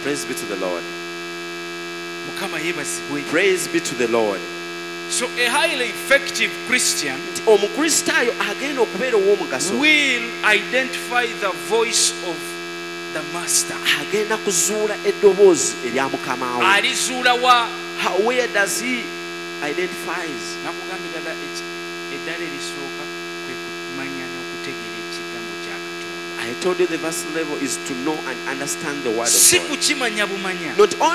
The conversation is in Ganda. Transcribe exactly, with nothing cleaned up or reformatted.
Praise be to the Lord. Mukama yebazibwe. Praise be to the Lord. So a highly effective Christian Omukristaayo agenda okubeera ow'omugaso will identify the voice of the master. agenda kuzuula eddoboozi erya mukama we. Alizuula wa? How- where does he identifies? Nakugamba eddala eki- eddala erisooka kwe kumanya n'okutegeera ekigambo kya Katonda. I told you the first level is to know and understand the word Si of God. kukimanya bumanya. Not only